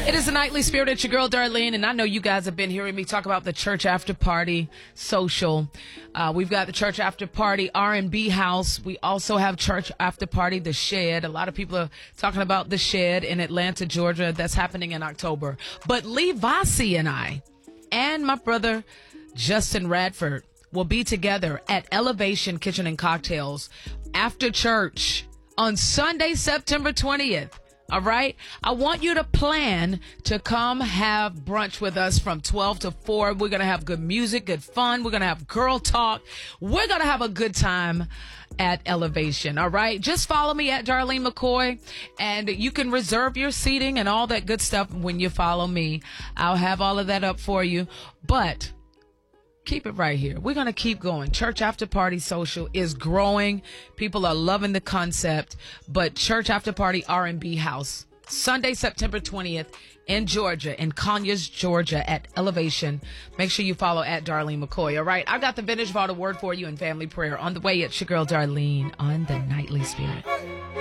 It is a nightly spirit. It's your girl, Darlene, and I know you guys have been hearing me talk about the church after party social. We've got the church after party R&B house. We also have church after party, The Shed. A lot of people are talking about The Shed in Atlanta, Georgia. That's happening in October. But Lee Vossi and I and my brother Justin Radford will be together at Elevation Kitchen and Cocktails after church on Sunday, September 20th. All right. I want you to plan to come have brunch with us from 12 to 4. We're going to have good music, good fun. We're going to have girl talk. We're going to have a good time at Elevation. All right. Just follow me at Darlene McCoy, and you can reserve your seating and all that good stuff when you follow me. I'll have all of that up for you. But keep it right here. We're going to keep going. Church After Party Social is growing. People are loving the concept. But Church After Party R&B House, Sunday, September 20th in Georgia, in Conyers, Georgia at Elevation. Make sure you follow at Darlene McCoy. All right. I got the Vintage Vault Award for you in family prayer. On the way, it's your girl Darlene on the Nightly Spirit.